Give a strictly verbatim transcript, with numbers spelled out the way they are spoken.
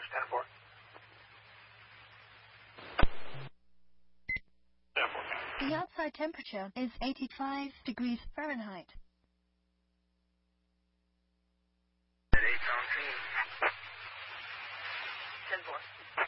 ten four. ten four. The outside temperature is eighty-five degrees Fahrenheit. At eight seventeen. ten four.